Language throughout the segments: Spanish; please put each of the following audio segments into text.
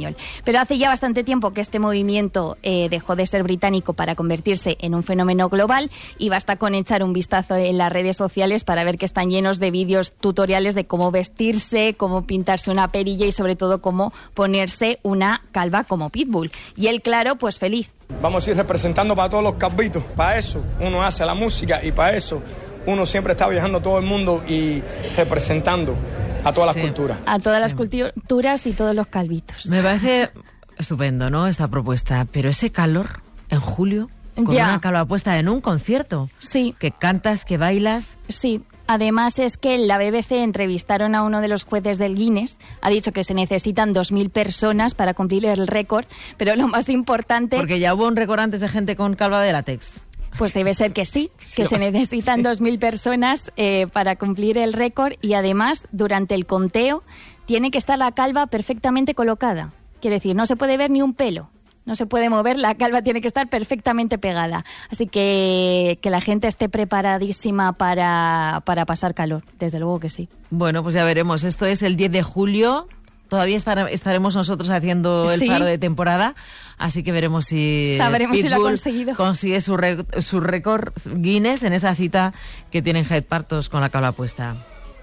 español. Pero hace ya bastante tiempo que este movimiento dejó de ser británico para convertirse en un fenómeno global, y basta con echar un vistazo en las redes sociales para ver que están llenos de vídeos tutoriales de cómo vestirse, cómo pintarse una perilla y sobre todo cómo ponerse una calva como Pitbull. Y él, claro, pues feliz. Vamos a ir representando para todos los calvitos. Para eso uno hace la música y para eso uno siempre está viajando a todo el mundo y representando a todas las culturas. A todas las culturas y todos los calvitos. Me parece estupendo, ¿no?, esta propuesta, pero ese calor en julio, con una calva puesta en un concierto. Sí. Que cantas, que bailas. Sí. Además es que en la BBC entrevistaron a uno de los jueces del Guinness, ha dicho que se necesitan 2.000 personas para cumplir el récord, pero lo más importante... Porque ya hubo un récord antes de gente con calva de látex. Pues debe ser que sí, que se necesitan 2.000 personas para cumplir el récord, y además durante el conteo tiene que estar la calva perfectamente colocada. Quiere decir, no se puede ver ni un pelo. No se puede mover, la calva tiene que estar perfectamente pegada. Así que la gente esté preparadísima para pasar calor, desde luego que sí. Bueno, pues ya veremos. Esto es el 10 de julio. Todavía estaremos nosotros haciendo el faro de temporada, así que veremos si sabremos Pitbull si lo ha conseguido. Consigue su récord Guinness en esa cita que tienen Hyde Park con la calva puesta.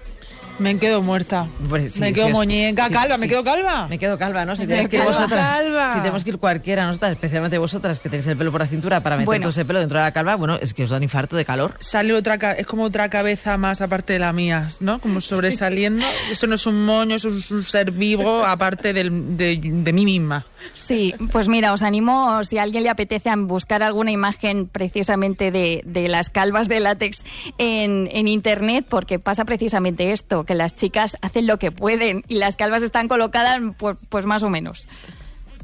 Me quedo muerta. Pues sí, me quedo muñeca, sí, calva, sí. me quedo calva. Me quedo calva, ¿no? Si tenemos que ir cualquiera, nosotras, especialmente vosotras, que tenéis el pelo por la cintura para meter todo ese pelo dentro de la calva, bueno, es que os da un infarto de calor. Sale es como otra cabeza más aparte de la mía, ¿no? Como sobresaliendo. Sí. Eso no es un moño, eso es un ser vivo aparte de mí misma. Sí, pues mira, os animo, si a alguien le apetece, a buscar alguna imagen precisamente de las calvas de látex en internet, porque pasa precisamente esto, que las chicas hacen lo que pueden y las calvas están colocadas pues más o menos.